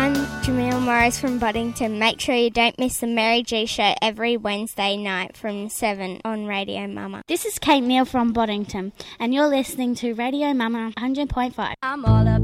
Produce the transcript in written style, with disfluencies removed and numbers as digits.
I'm Jamil Morris from Boddington. Make sure you don't miss the Mary G Show every Wednesday night from 7 on Radio Mama. This is Kate Neal from Boddington, and you're listening to Radio Mama 100.5. I'm all up